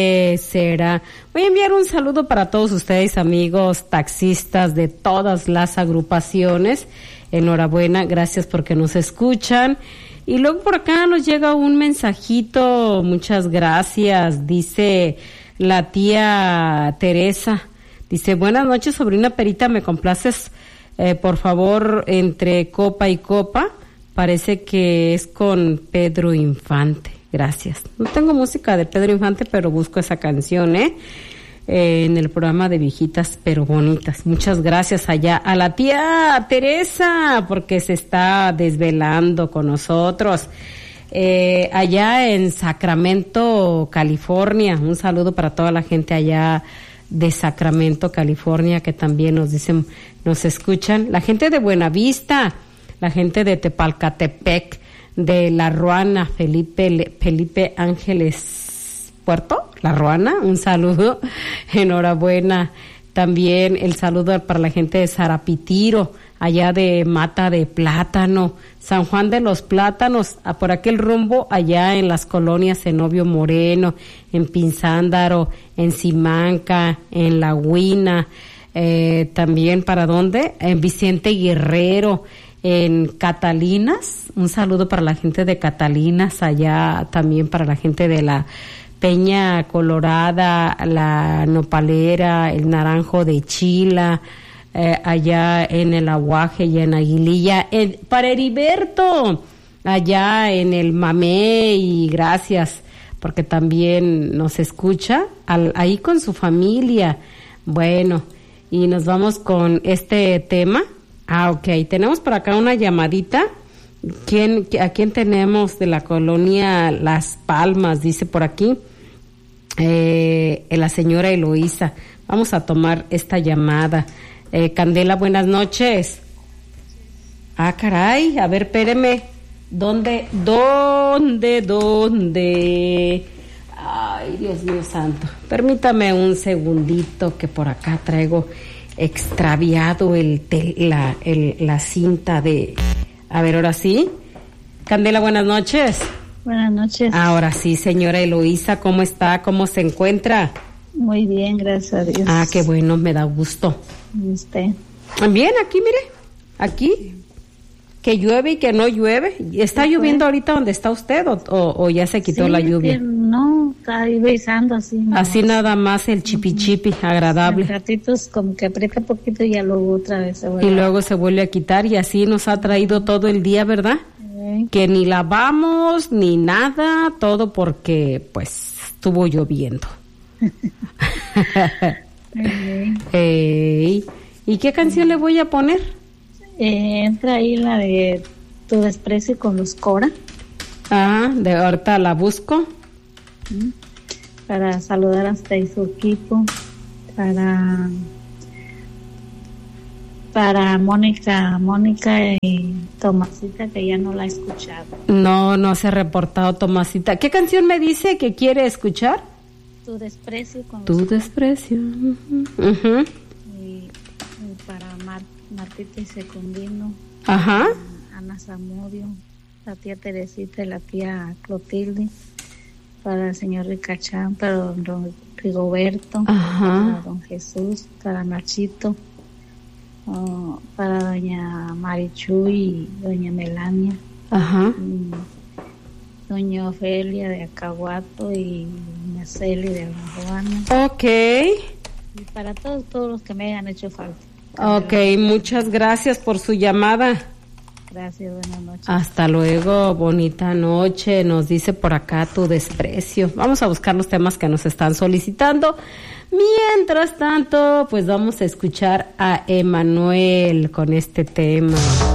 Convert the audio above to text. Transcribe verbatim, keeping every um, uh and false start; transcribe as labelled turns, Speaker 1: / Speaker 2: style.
Speaker 1: Eh, será. Voy a enviar un saludo para todos ustedes, amigos taxistas de todas las agrupaciones. Enhorabuena, gracias porque nos escuchan. Y luego por acá nos llega un mensajito, muchas gracias, dice la tía Teresa, dice, buenas noches, sobrina Perita, me complaces, eh, por favor, entre copa y copa, parece que es con Pedro Infante, gracias. No tengo música de Pedro Infante, pero busco esa canción, ¿eh? Eh, en el programa de Viejitas pero Bonitas. Muchas gracias allá a la tía Teresa porque se está desvelando con nosotros eh, allá en Sacramento, California. Un saludo para toda la gente allá de Sacramento, California, que también nos dicen, nos escuchan. La gente de Buenavista, la gente de Tepalcatepec, de La Ruana, Felipe Felipe Ángeles Puerto, La Ruana, un saludo, enhorabuena. También el saludo para la gente de Zarapitiro, allá de Mata de Plátano, San Juan de los Plátanos, a por aquel rumbo, allá en las colonias Zenobio Moreno, en Pinzándaro, en Simanca, en La Huina, eh, también para dónde, en Vicente Guerrero, en Catalinas, un saludo para la gente de Catalinas, allá también para la gente de la Peña Colorada, la Nopalera, el Naranjo de Chila, eh, allá en el Aguaje y en Aguililla, en, para Heriberto, allá en el Mamé, y gracias porque también nos escucha al, ahí con su familia. Bueno, y nos vamos con este tema. Ah, ok, tenemos por acá una llamadita. ¿Quién, ¿A quién tenemos de la colonia Las Palmas? Dice por aquí eh, la señora Eloísa. Vamos a tomar esta llamada. Eh, Candela, buenas noches. Ah, caray, a ver, espéreme. ¿Dónde, dónde, dónde? Ay, Dios mío santo. Permítame un segundito que por acá traigo extraviado el, tel, la, el la cinta de... A ver, ahora sí. Candela, buenas noches.
Speaker 2: Buenas noches.
Speaker 1: Ahora sí, señora Eloísa, ¿cómo está? ¿Cómo se encuentra?
Speaker 2: Muy bien, gracias a Dios.
Speaker 1: Ah, qué bueno, me da gusto.
Speaker 2: ¿Y usted?
Speaker 1: Bien, aquí, mire, aquí, que llueve y que no llueve. ¿Está lloviendo ahorita donde está usted o, o, o ya se quitó
Speaker 2: sí,
Speaker 1: la lluvia?
Speaker 2: No, está ahí besando así. Nada
Speaker 1: así
Speaker 2: más.
Speaker 1: Nada más el chipi chipi, agradable.
Speaker 2: En ratitos como que aprieta poquito y ya luego otra vez se vuelve.
Speaker 1: Y luego se vuelve a quitar y así nos ha traído todo el día, ¿verdad?
Speaker 2: Sí.
Speaker 1: Que ni lavamos ni nada, todo porque pues estuvo lloviendo.
Speaker 2: Sí.
Speaker 1: Hey, ¿y qué canción le voy a poner?
Speaker 2: Eh, entra ahí la de Tu Desprecio con los Cora.
Speaker 1: Ah, de ahorita la busco.
Speaker 2: Para saludar hasta ahí su equipo. Para para Mónica, Mónica y Tomasita, que ya no la he escuchado.
Speaker 1: No, no se ha reportado Tomasita. ¿Qué canción me dice que quiere escuchar?
Speaker 2: Tu Desprecio con
Speaker 1: Tu
Speaker 2: los
Speaker 1: Desprecio. Uh-huh. Uh-huh.
Speaker 2: Y, y para Mar, Martita y Secundino.
Speaker 1: Ajá.
Speaker 2: Ana Zamudio, la tía Teresita y la tía Clotilde. Para el señor Ricachán, para don, don Rigoberto.
Speaker 1: Ajá.
Speaker 2: Para don Jesús, para Nachito. Uh, para doña Marichu y doña Melania.
Speaker 1: Ajá.
Speaker 2: Y doña Ofelia de Acahuato y doña Celi de Juana.
Speaker 1: Ok.
Speaker 2: Y para todos, todos los que me hayan hecho falta.
Speaker 1: Ok, muchas gracias por su llamada.
Speaker 2: Gracias, buenas noches.
Speaker 1: Hasta luego, bonita noche. Nos dice por acá Tu Desprecio. Vamos a buscar los temas que nos están solicitando. Mientras tanto, pues vamos a escuchar a Emanuel con este tema.